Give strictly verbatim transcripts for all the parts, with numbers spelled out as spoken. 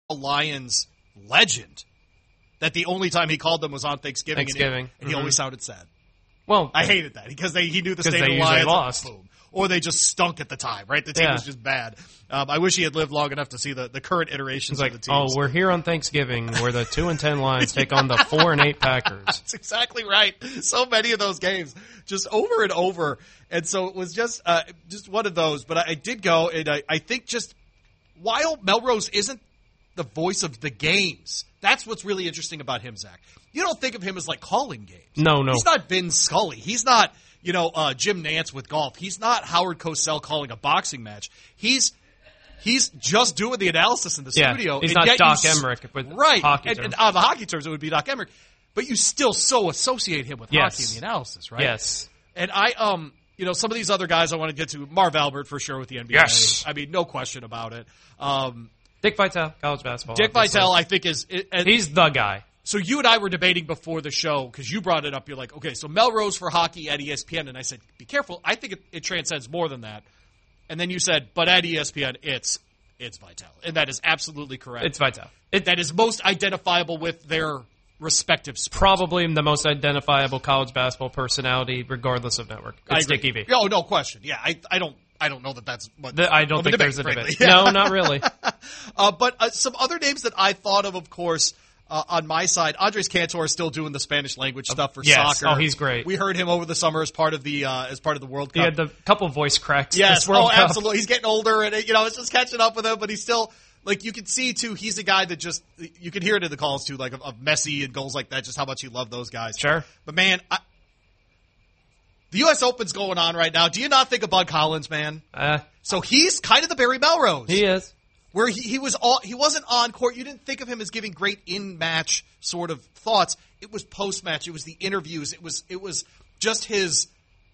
a Lions legend that the only time he called them was on Thanksgiving, Thanksgiving. and, he, and he mm-hmm. always sounded sad. Well, I hated that because they, he knew the state of they the Lions. lost. Boom. Or they just stunk at the time, right? The team yeah. was just bad. Um, I wish he had lived long enough to see the, the current iterations like, of the teams. Oh, we're here on Thanksgiving where the two and ten Lions take on the four and eight Packers. That's exactly right. So many of those games, just over and over. And so it was just uh, just one of those. But I, I did go, and I, I think just while Melrose isn't the voice of the games, that's what's really interesting about him, Zach. You don't think of him as like calling games. No, no. He's not Vin Scully. He's not, you know, uh, Jim Nantz with golf. He's not Howard Cosell calling a boxing match. He's he's just doing the analysis in the yeah, studio. He's and not Doc you, Emmerich with right. hockey and, terms. and on the hockey terms, it would be Doc Emmerich. But you still so associate him with yes. hockey in the analysis, right? Yes. And I, um, you know, some of these other guys I want to get to. Marv Albert for sure with the N B A. Yes. I mean, no question about it. Um, Dick Vitale, college basketball. Dick obviously. Vitale, I think, is – he's the guy. So you and I were debating before the show because you brought it up. You're like, okay, so Melrose for hockey at E S P N. And I said, be careful. I think it, it transcends more than that. And then you said, but at E S P N, it's it's Vitale. And that is absolutely correct. It's Vitale. It, that is most identifiable with their respective sports. Probably the most identifiable college basketball personality regardless of network. It's Dickie V. Oh, no question. Yeah, I, I don't I don't know that that's what the, I don't think debate, there's a frankly. debate. No, not really. uh, but uh, some other names that I thought of, of course, Uh, on my side, Andres Cantor is still doing the Spanish language stuff for yes. soccer. Oh, he's great. We heard him over the summer as part of the uh, as part of the World Cup. He had the couple voice cracks. Yes, this World oh, Cup. absolutely. He's getting older, and you know, it's just catching up with him. But he's still like you can see too. He's a guy that just you can hear it in the calls too, like of, of Messi and goals like that. Just how much you love those guys. Sure, but man, I, the U S Open's going on right now. Do you not think of Bud Collins, man? Uh, so he's kind of the Barry Melrose. He is. Where he, he was all, he wasn't on court. You didn't think of him as giving great in-match sort of thoughts. It was post-match. It was the interviews. It was it was just his,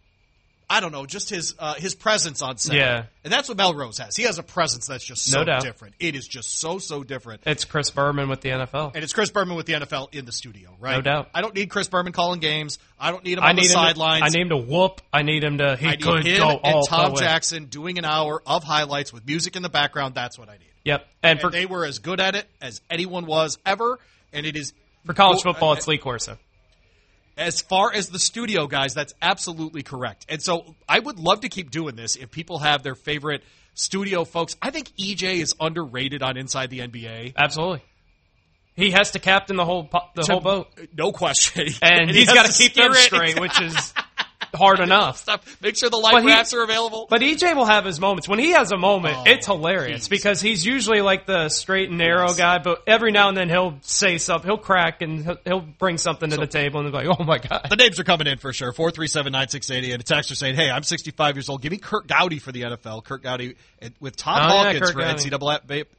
I don't know, just his uh, his presence on set. Yeah. And that's what Melrose has. He has a presence that's just so no doubt. different. It is just so, so different. It's Chris Berman with the N F L. And it's Chris Berman with the N F L in the studio, right? No doubt. I don't need Chris Berman calling games. I don't need him I on need the sidelines. I need him to whoop. I need him to, he I need could him go and all Tom the way. Jackson doing an hour of highlights with music in the background. That's what I need. Yep. And, And for, they were as good at it as anyone was ever, and it is for college football, it's Lee Corso. As far as the studio guys, that's absolutely correct. And so I would love to keep doing this if people have their favorite studio folks. I think E J is underrated on Inside the N B A. Absolutely. He has to captain the whole po- the To- whole boat. No question. And, And he's he got has to keep steer them it. straight, which is hard enough. Make sure the life But he- rafts are available. But E J will have his moments. When he has a moment, Oh, it's hilarious geez. because he's usually like the straight and narrow Yes. guy, but every now and then he'll say something. He'll crack and he'll, he'll bring something to the table and they'll be like, oh my God. The names are coming in for sure. four three seven, nine six eight zero. And a texter saying, hey, I'm sixty-five years old. Give me Kurt Gowdy for the N F L. Kurt Gowdy with Tom Oh, yeah, Hawkins Kurt for Gowdy. N C double A.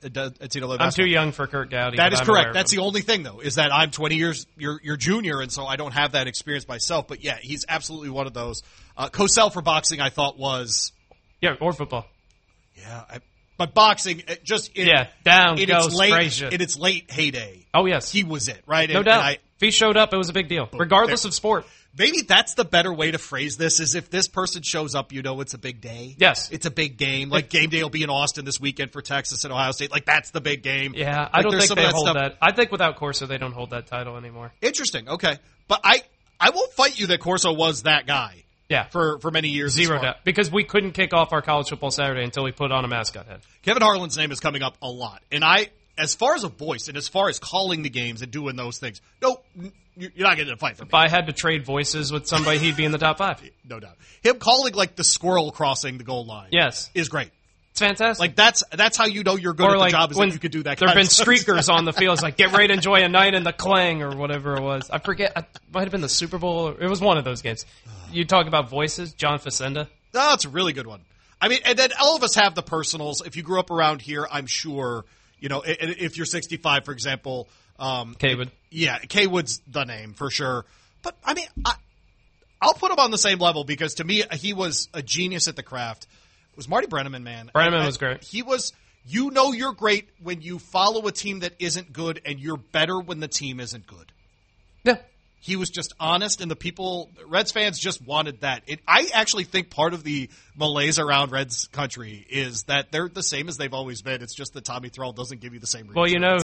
N C double A I'm basketball. too young for Kurt Gowdy. That but is I'm correct. aware of That's him. the only thing, though, is that I'm twenty years your your junior, and so I don't have that experience myself. But, yeah, he's absolutely one of those. Uh, Cosell for boxing, I thought, was Yeah, or football. yeah, I, but boxing it just in, Yeah, down in goes its late Frazier. in its late heyday. Oh, yes. He was it, right? No And- doubt. and I, if he showed up, it was a big deal, regardless there- of sport. maybe that's the better way to phrase this: is if this person shows up, you know, it's a big day. Yes. It's a big game. Like game day will be in Austin this weekend for Texas and Ohio State. Like that's the big game. Yeah, Like, I don't there's think some they of that hold stuff- that. I think without Corso, they don't hold that title anymore. Interesting. Okay, but I I won't fight you that Corso was that guy. Yeah. For for many years. Zero as far- doubt. Because we couldn't kick off our college football Saturday until we put on a mascot head. Kevin Harlan's name is coming up a lot. And I, as far as a voice and as far as calling the games and doing those things, no, you're not getting a fight for me. If I had to trade voices with somebody, he'd be in the top five. No doubt. Him calling like the squirrel crossing the goal line Yes. is great. It's fantastic. Like that's that's how you know you're good or at like the job is when that you could do that there have kind been of stuff. streakers on the field. It's like, get ready to enjoy a night in the Clang or whatever it was. I forget. It might have been the Super Bowl. Or, it was one of those games. You talk about voices. John Facenda. No, that's a really good one. I mean, and then all of us have the personals. If you grew up around here, I'm sure, you know, i- i- if you're sixty-five, for example. Um, Kaywood. Yeah, Kaywood's the name for sure. But, I mean, I, I'll put him on the same level because to me, he was a genius at the craft. It was Marty Brenneman, man. Brenneman I- was great. He was, you know you're great when you follow a team that isn't good, and you're better when the team isn't good. Yeah. He was just honest, and the people, Reds fans just wanted that. It, I actually think part of the malaise around Reds country is that they're the same as they've always been. It's just that Tommy Thrall doesn't give you the same reason. Well, you know,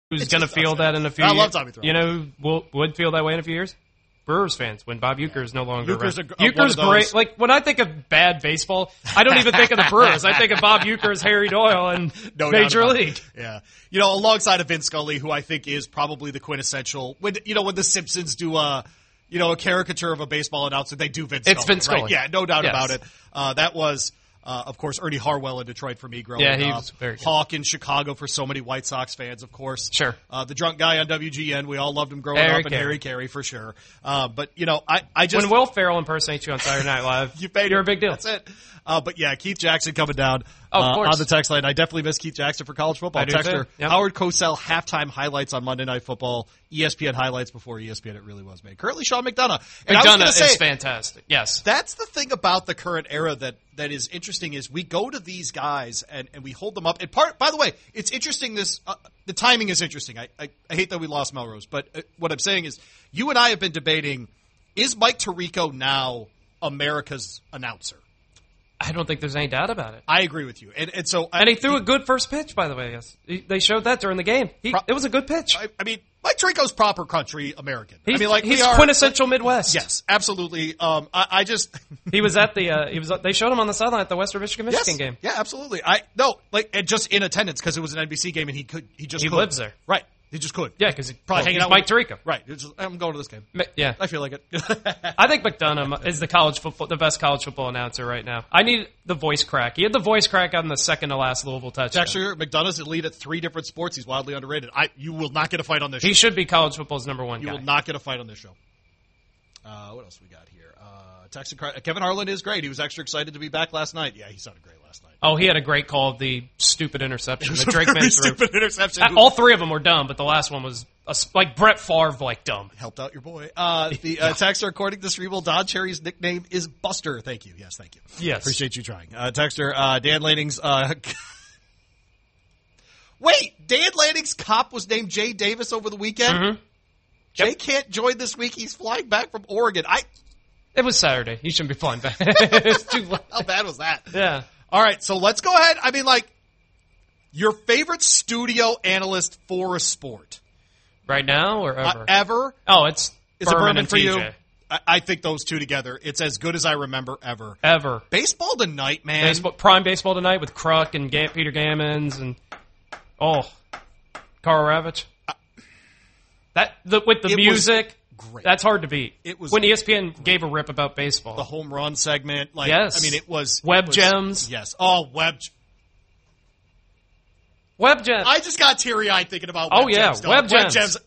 who's It's going to just feel us, that man. in a few I years? love Tommy Thrall. You know who will, would feel that way in a few years? Brewers fans when Bob Uecker is no longer Uecker's around. a- a- one Uecker's of those- great. Like, when I think of bad baseball, I don't even think of the Brewers. I think of Bob Uecker as Harry Doyle and No doubt Major about League. it. Yeah. You know, alongside of Vince Scully, who I think is probably the quintessential, when, you know, when the Simpsons do a, you know, a caricature of a baseball announcer, they do Vince It's Scully. Vince right? Scully. Yeah, no doubt Yes. about it. Uh, that was, uh, of course, Ernie Harwell in Detroit for me growing Yeah, he up. was very good. Hawk in Chicago for so many White Sox fans, of course. Sure. Uh, the drunk guy on W G N, we all loved him growing Harry up, and Carey. Harry Carey for sure. Uh, but, you know, I, I just... When Will Ferrell impersonates you on Saturday Night Live, You paid you're him. a big deal. That's it. Uh, but yeah, Keith Jackson coming down Oh, of uh, course. on the text line. I definitely miss Keith Jackson for college football. I do Texter, too. Yep. Howard Cosell halftime highlights on Monday Night Football. E S P N highlights before E S P N it really was made. Currently Sean McDonough. And I was McDonough gonna is say, fantastic. Yes. that's the thing about the current era that, that is interesting is we go to these guys and, and we hold them up. And part, by the way, it's interesting. This uh, the timing is interesting. I, I I hate that we lost Melrose, but uh, what I'm saying is you and I have been debating: is Mike Tirico now America's announcer? I don't think there's any doubt about it. I agree with you, and and so And I, he threw a good first pitch, by the way. Yes, he, they showed that during the game. He, Pro- it was a good pitch. I, I mean, Mike Tirico's proper country American. He's, I mean, like he's we are, quintessential Midwest. Yes, absolutely. Um, I, I just He was at the. Uh, he was. They showed him on the sideline at the Western Michigan yes, Michigan game. yeah, absolutely. I no, like and just in attendance because it was an N B C game and he could he just He could. lives there. right? He just could. Yeah, because Probably well, hanging he's out Mike with, Tirico. Right. It's just, I'm going to this game. Ma- Yeah, I feel like it. I think McDonough is the college football, the best college football announcer right now. I need the voice crack. He had the voice crack on the second to last Louisville touchdown. Actually, McDonough's elite at three different sports. He's wildly underrated. I you will not get a fight on this He show. should be college football's number one You guy. will not get a fight on this show. Uh, what else we got here? Uh, Texan Car- Kevin Harlan is great. He was extra excited to be back last night. Yeah, he sounded great last night. Oh, he had a great call of the stupid interception It was that a Drake very May threw. stupid interception. Uh, All three of them were dumb, but the last one was a s like Brett Favre, like dumb. Helped out your boy. Uh, the uh, texter, according to Cerebral, Don Cherry's nickname is Buster. Thank you. Yes, thank you. Yes. Appreciate you trying. Uh, texter, uh, Dan Lanning's. Uh, Wait, Dan Lanning's cop was named Jay Davis over the weekend? Mhm. Jay Yep. can't join this week. He's flying back from Oregon. I. It was Saturday. He shouldn't be flying back. It's too late. How bad was that? Yeah. All right, so let's go ahead. I mean, like, your favorite studio analyst for a sport Right now or ever? uh, ever oh, it's is Berman it Berman and for T J. you? I, I think those two together. It's as good as I remember ever. Ever. Baseball tonight, man. Baseball, prime baseball tonight with Kruk and Ga- Peter Gammons and oh, Carl Ravitch. That the, with the It was music, great. that's hard to beat. It was when E S P N gave a rip about baseball. The home run segment, like, Yes. I mean, it was Web it was- gems. Yes. Oh, web. Web Gen. I just got teary eyed thinking about. Oh, Web yeah, gems, dog. Web Gems.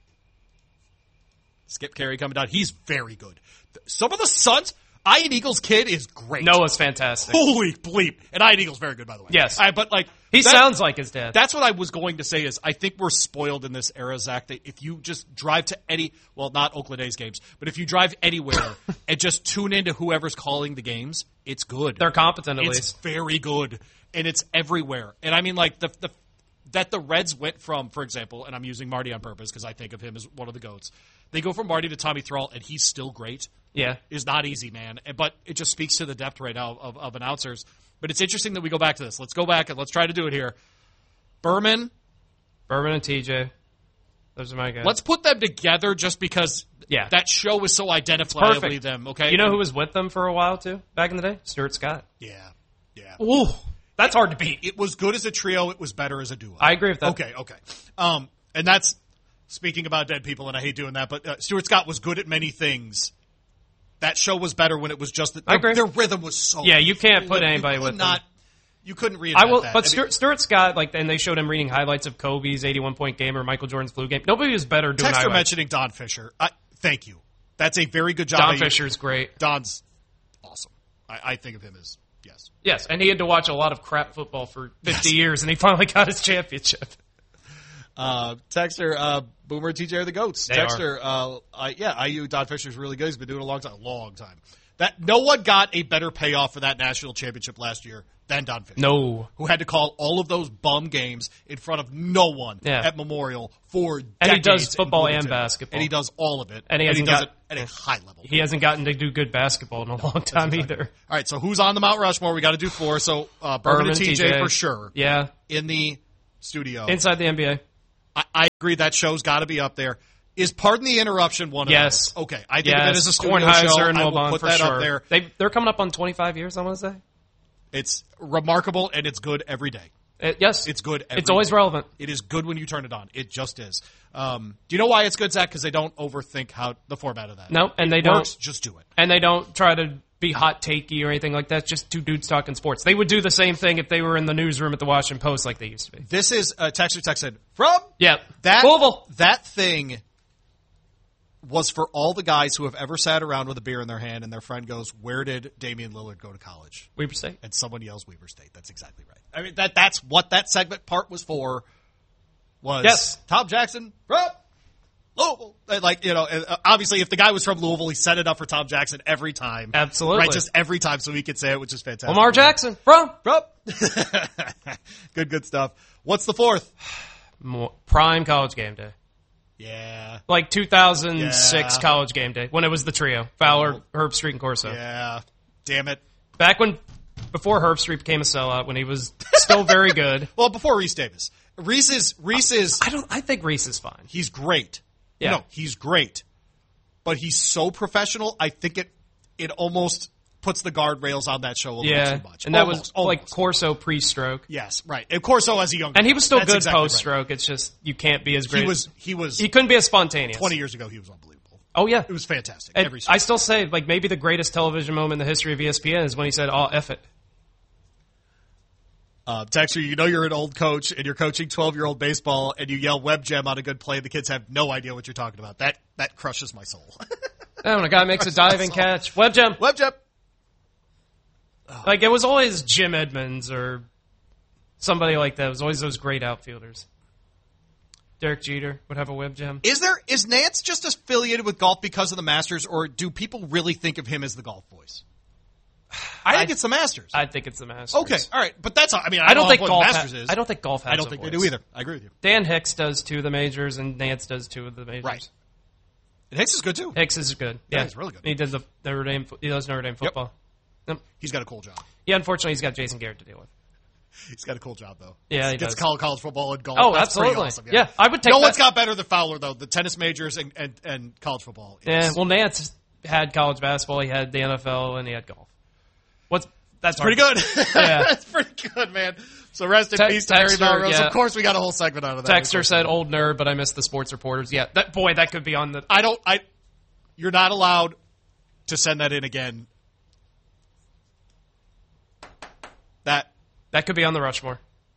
Skip Carey coming down. He's very good. Some of the Suns. Ian Eagles kid is great. Noah's fantastic. Holy bleep! And Ian Eagles very good, by the way. Yes. I, but like He that- sounds like his dad. That's what I was going to say is I think we're spoiled in this era, Zach, that if you just drive to any, well, not Oakland A's games, but if you drive anywhere and just tune into whoever's calling the games, it's good. They're competent at it's least. very good, and it's everywhere. And I mean, like, the, the that the Reds went from, for example, and I'm using Marty on purpose because I think of him as one of the GOATs. They go from Marty to Tommy Thrall, and he's still great. Yeah. Is not easy, man. But it just speaks to the depth right now of, of announcers. But it's interesting that we go back to this. Let's go back and let's try to do it here. Berman, Berman and T J. Those are my guys. let's put them together just because Yeah. that show was so identifiably perfect. them, okay? You know who was with them for a while too back in the day? Stuart Scott. Yeah, yeah. Ooh, that's hard to beat. It was good as a trio. It was better as a duo. I agree with that. Okay, okay. Um, and that's, speaking about dead people, and I hate doing that, but uh, Stuart Scott was good at many things. That show was better when it was just that I agree. their rhythm was so Yeah, you can't put fluid. anybody you could with them. not, You couldn't reinvent I will, that. but I mean, Stuart, Stuart Scott, like, and they showed him reading highlights of Kobe's eighty-one point game or Michael Jordan's flu game. Nobody was better doing Texter highlights. mentioning Don Fisher. I, thank you. That's a very good job. Don by you. Fisher's great. Don's awesome. I, I think of him as yes. Yes, and he had to watch a lot of crap football for fifty Yes. years, and he finally got his championship. Uh, Texter, uh, Boomer, T J are the goats. They Texter, uh, I, yeah, I U Don Fisher's really good. He's been doing it a long time, a long time. That no one got a better payoff for that national championship last year than Don Fisher. No. Who had to call all of those bum games in front of no one Yeah. at Memorial for decades. And he does in football and Bloomington. basketball. And he does all of it. And he hasn't does got- it at a high level. He hasn't gotten to do good basketball in a long time either. All right, so who's on the Mount Rushmore? We got to do four. So uh, Berman and T J for sure Yeah. in the studio. Inside the N B A. I, I agree that show's got to be up there. Is Pardon the Interruption one of Yes. those? Okay, I think yes. of it as a studio Kornheiser show. and I will Wilbon put for that sure. up there. They, they're coming up on twenty-five years, I want to say. It's remarkable, and it's good every day. It, yes. It's good every It's always day. relevant. It is good when you turn it on. It just is. Um, do you know why it's good, Zach? Because they don't overthink how the format of that. No, and it they don't. works, just do it. And they don't try to be hot takey or anything like that. It's just two dudes talking sports. They would do the same thing if they were in the newsroom at the Washington Post like they used to be. This is uh, Texter texted from Yeah. that Louisville. That thing was for all the guys who have ever sat around with a beer in their hand and their friend goes, "Where did Damian Lillard go to college?" Weber State. And someone yells Weber State. That's exactly right. I mean that that's what that segment part was for. Was Yes. Tom Jackson from Louisville? And like you know, uh, obviously if the guy was from Louisville, he set it up for Tom Jackson every time. Absolutely. Right, just every time, so he could say it, which is fantastic. Lamar Jackson. From. From. good, good stuff. What's the fourth? More, prime college game day. Yeah. Like two thousand six Yeah. college game day when it was the trio. Fowler, Herb Street, and Corso. Yeah. Damn it. Back when, before Herb Street became a sellout, when he was still very good. Well, before Reese Davis. Reese is, Reese is, I don't, I think Reese is fine. he's great. Yeah. No, he's great. But he's so professional, I think it, it almost puts the guardrails on that show a little Yeah. too much. And that Almost, was like almost. Corso pre-stroke. Yes, right. And Corso as a young And he was still That's good exactly right. post-stroke. It's just, you can't be as great. He was, he was, He couldn't be as spontaneous. twenty years ago, he was unbelievable. Oh, yeah. It was fantastic. And Every I still say, like, maybe the greatest television moment in the history of E S P N is when he said, "Oh, F it." Uh, Texter, you know you're an old coach and you're coaching twelve-year-old baseball and you yell web gem on a good play. The kids have no idea what you're talking about. That that crushes my soul. And when a guy makes a diving catch, web gem. Web gem. Like, it was always Jim Edmonds or somebody like that. It was always those great outfielders. Derek Jeter would have a web gem. Is there is Nance just affiliated with golf because of the Masters, or do people really think of him as the golf voice? I think I- it's the Masters. I think it's the Masters. okay, all right, but that's I mean I, I don't know think what golf. the Masters ha- is. I don't think golf has I don't a think voice. they do either. I agree with you. Dan Hicks does two of the majors, and Nance does two of the majors. Right. And Hicks is good too. Hicks is good. Yeah, Yeah, he's really good. He did the Notre Dame. He does Notre Dame football. Yep. He's got a cool job. Yeah, unfortunately, he's got Jason Garrett to deal with. He's got a cool job though. Yeah, he gets does. college, college football and golf. Oh, That's pretty absolutely. awesome, Yeah, I would take No that. one's got better than Fowler though. The tennis majors and, and, and college football. is- Yeah, well, Nance had college basketball, he had the N F L, and he had golf. What's that's pretty good. Yeah. That's pretty good, man. So rest in Te- peace to Harry Texter, Melrose. yeah. Of course, we got a whole segment out of that. Texter said, "Old nerd," but I missed the sports reporters. Yeah, that boy, that could be on the. I don't. I. You're not allowed to send that in again. That That could be on the Rushmore.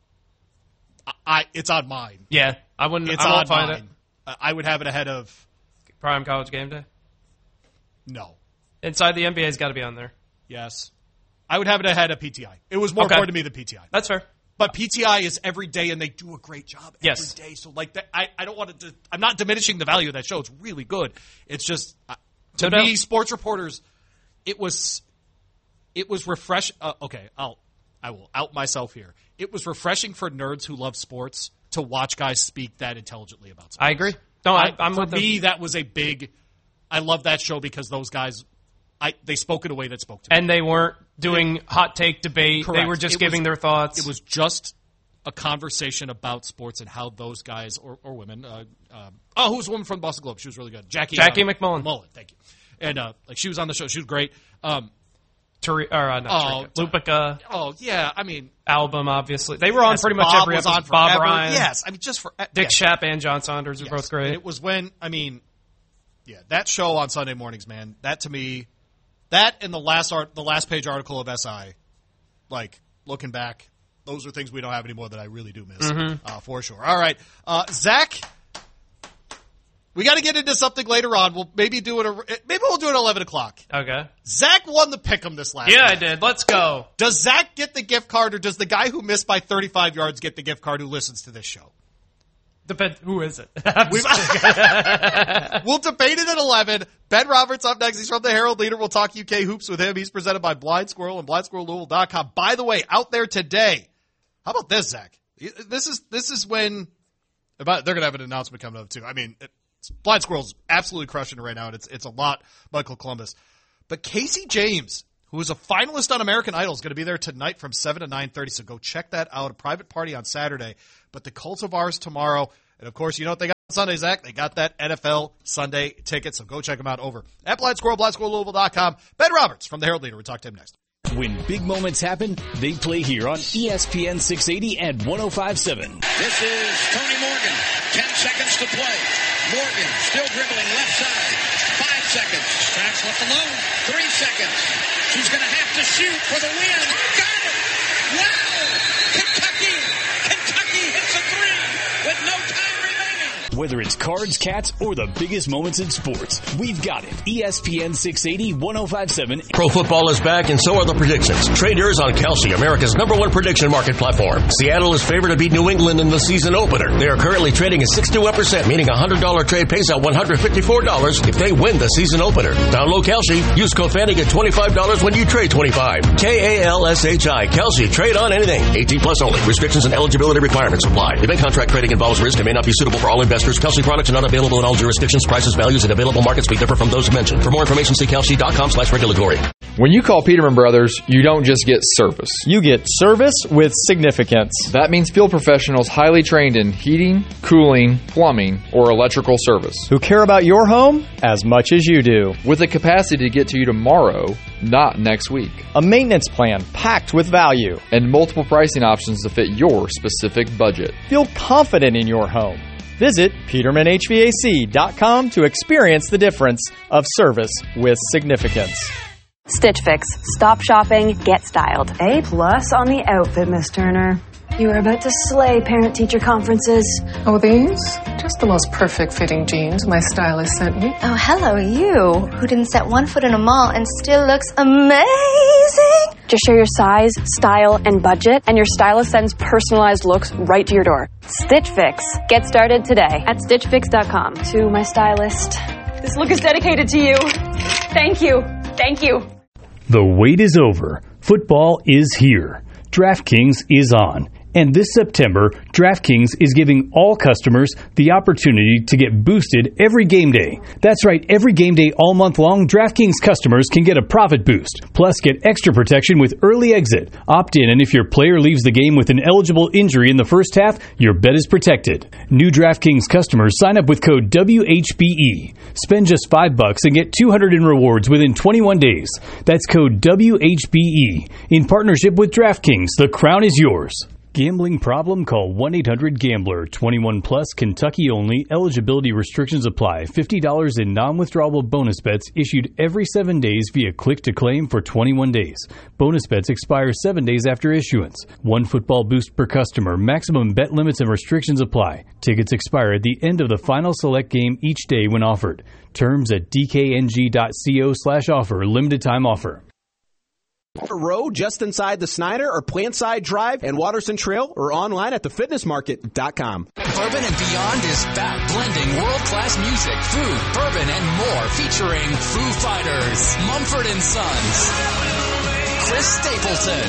I. It's on mine. Yeah, I wouldn't. It's I on won't find mine. Uh, I would have it ahead of it. Prime college game day. no. Inside the N B A's got to be on there. Yes. I would have it ahead of P T I. It was more Okay. important to me than P T I. That's fair. But P T I is every day, and they do a great job every Yes. day. So, like, that, I, I don't want to. I'm not diminishing the value of that show. It's really good. It's just uh, to No doubt. me, sports reporters. It was, it was refresh. Uh, okay, I'll, I will out myself here. It was refreshing for nerds who love sports to watch guys speak that intelligently about sports. I agree. No, I, I'm for with me, them. that was a big. I love that show because those guys, I they spoke in a way that spoke to me. And they weren't doing hot take debate. They Correct. were just It giving was- their thoughts. It was just a conversation about sports and how those guys or, or women. Uh, um, oh, who was the woman from the Boston Globe? She was really good. Jackie. Jackie uh, McMullen. McMullen, thank you. And uh, like she was on the show. She was great. Um, Tari- or, uh, not Oh, Tarika. Lupica oh yeah, I mean, album, obviously. They were on yes, pretty much Bob every was episode. on Bob forever. Ryan, Yes, I mean just for Dick yes, Shapp, and John Saunders were yes. both great. And it was when I mean, yeah, that show on Sunday mornings, man. That to me, that and the last art, the last page article of S I, like looking back, those are things we don't have anymore that I really do miss Mm-hmm. uh, for sure. All right, uh, Zach, we got to get into something later on. We'll maybe do it. A, maybe we'll do it at eleven o'clock. Okay. Zach won the pick'em this last. Yeah, night. I did. Let's go. Does Zach get the gift card, or does the guy who missed by thirty-five yards get the gift card who listens to this show? Depend. Who is it? We've- we'll debate it at eleven. Ben Roberts up next. He's from the Herald Leader. We'll talk U K hoops with him. He's presented by Blind Squirrel and blind squirrel louisville dot com. By the way, out there today, how about this, Zach? This is this is when about they're going to have an announcement coming up too. I mean, it, Blind Squirrel's absolutely crushing it right now, and it's it's a lot Michael Columbus. But Casey James, who is a finalist on American Idol, is going to be there tonight from seven to nine thirty. So go check that out. A private party on Saturday. But the Cultivars tomorrow. And, of course, you know what they got on Sunday, Zach? They got that N F L Sunday ticket, so go check them out over at Blind Squirrel, blind squirrel louisville dot com. Ben Roberts from the Herald Leader. We'll talk to him next. When big moments happen, they play here on E S P N six eighty and one oh five point seven. This is Tony Morgan. Ten seconds to play. Morgan still dribbling left side. Five seconds. Strax left alone. Three seconds. She's going to have to shoot for the win. Got it! Wow! Kentucky! Kentucky hits a three with no time remaining. Whether it's cards, cats, or the biggest moments in sports, we've got it. E S P N six eighty, one oh five point seven. Pro football is back, and so are the predictions. Trade yours on Kalshi, America's number one prediction market platform. Seattle is favored to beat New England in the season opener. They are currently trading at six point two percent, meaning a one hundred dollars trade pays out one hundred fifty-four dollars if they win the season opener. Download Kalshi. Use code FANTY, get twenty-five dollars when you trade twenty-five dollars. K A L S H I. Kalshi. Trade on anything. eighteen plus only. Restrictions and eligibility requirements apply. Event contract trading involves risk and may not be suitable for all investors. Kalshi products are not available in all jurisdictions. Prices, values, and available markets may differ from those mentioned. For more information, see kalshi dot com slash regulatory. When you call Peterman Brothers, you don't just get service. You get service with significance. That means field professionals highly trained in heating, cooling, plumbing, or electrical service. Who care about your home as much as you do. With the capacity to get to you tomorrow, not next week. A maintenance plan packed with value. And multiple pricing options to fit your specific budget. Feel confident in your home. Visit Peterman H V A C dot com to experience the difference of service with significance. Stitch Fix. Stop shopping, get styled. A plus on the outfit, Miss Turner. You are about to slay parent-teacher conferences. Oh, these? Just the most perfect fitting jeans my stylist sent me. Oh, hello, you, who didn't set one foot in a mall and still looks amazing. Just share your size, style, and budget, and your stylist sends personalized looks right to your door. Stitch Fix. Get started today at stitch fix dot com. To my stylist, this look is dedicated to you. Thank you. Thank you. The wait is over. Football is here. DraftKings is on. And this September, DraftKings is giving all customers the opportunity to get boosted every game day. That's right, every game day all month long, DraftKings customers can get a profit boost. Plus, get extra protection with early exit. Opt in, and if your player leaves the game with an eligible injury in the first half, your bet is protected. New DraftKings customers sign up with code W H B E. Spend just five bucks and get two hundred in rewards within twenty-one days. That's code W H B E. In partnership with DraftKings, the crown is yours. Gambling problem? Call one eight hundred gambler. twenty-one plus, Kentucky only. Eligibility restrictions apply. fifty dollars in non-withdrawable bonus bets issued every seven days via click-to-claim for twenty-one days. Bonus bets expire seven days after issuance. One football boost per customer. Maximum bet limits and restrictions apply. Tickets expire at the end of the final select game each day when offered. Terms at d k n g dot co slash offer. Limited time offer. Road just inside the Snyder or Plantside Drive and Waterson Trail, or online at the fitness market dot com. Bourbon and Beyond is back, blending world-class music, food, bourbon, and more, featuring Foo Fighters, Mumford and Sons, Chris Stapleton,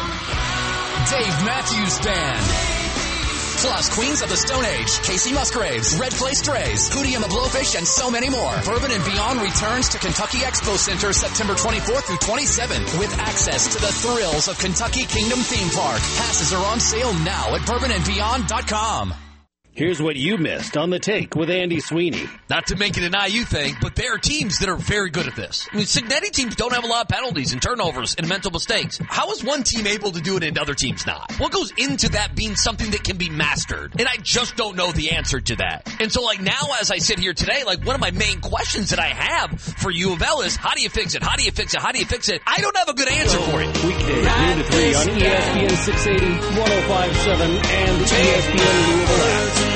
Dave Matthews Band, plus Queens of the Stone Age, Casey Musgraves, Red Clay Strays, Hootie and the Blowfish, and so many more. Bourbon and Beyond returns to Kentucky Expo Center September twenty-fourth through twenty-seventh with access to the thrills of Kentucky Kingdom Theme Park. Passes are on sale now at bourbon and beyond dot com. Here's what you missed on The Take with Andy Sweeney. Not to make it an I U thing, but there are teams that are very good at this. I mean, Signetti teams don't have a lot of penalties and turnovers and mental mistakes. How is one team able to do it and other teams not? What goes into that being something that can be mastered? And I just don't know the answer to that. And so, like, now as I sit here today, like, one of my main questions that I have for U of L is, how do you fix it? How do you fix it? How do you fix it? I don't have a good answer for it. Weekdays, noon to three on E S P N six eighty, one oh five point seven, and the E S P N Louisville app.